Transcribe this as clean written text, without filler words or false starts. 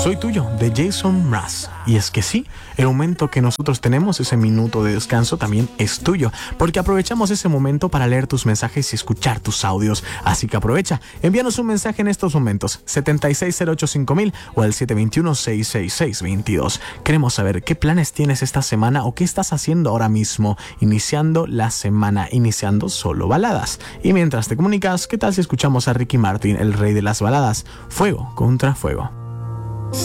Soy tuyo, de Jason Mraz. Y es que sí, el momento que nosotros tenemos, ese minuto de descanso, también es tuyo, porque aprovechamos ese momento para leer tus mensajes y escuchar tus audios. Así que aprovecha, envíanos un mensaje en estos momentos, 76085000 o al 721-66622. Queremos saber qué planes tienes esta semana o qué estás haciendo ahora mismo, iniciando la semana, iniciando solo baladas. Y mientras te comunicas, ¿qué tal si escuchamos a Ricky Martin, el rey de las baladas? Fuego contra fuego.